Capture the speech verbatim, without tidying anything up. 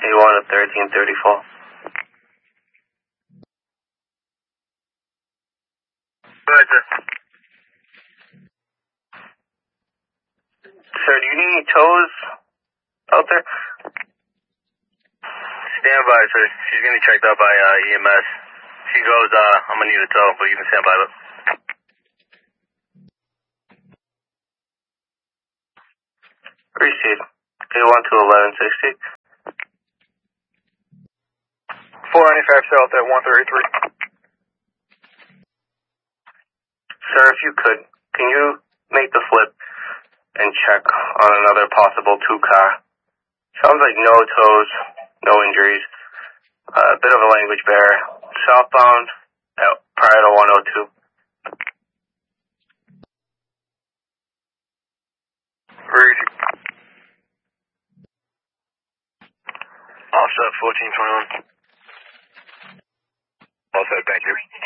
A one to thirteen thirty-four. Good, sir. Sir, do you need any tows out there? Stand by, sir. She's getting checked out by uh, E M S. She goes, uh, I'm gonna need a tow, but you can stand by. Look. Receive. A one to eleven sixty. four ninety-five south at one thirty-three. Sir, if you could, can you make the flip and check on another possible two-car? Sounds like no tows, no injuries. A uh, bit of a language barrier. Southbound at prior to one oh two. Ready. Offset fourteen twenty-one. All set, thank you.